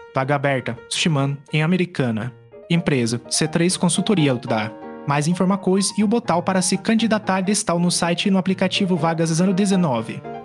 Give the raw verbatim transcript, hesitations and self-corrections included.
Vaga aberta, Sushiman, em Americana. Empresa, C três Consultoria Outdoor. Mais informações e o botão para se candidatar está no site e no aplicativo Vagas zero dezenove.